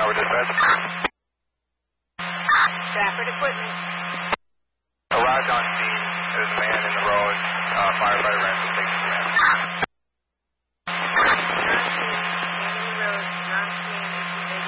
Howard dispatch. Stafford Equipment. Arrived on scene. There's a man in the road. Firefighter ran to the station.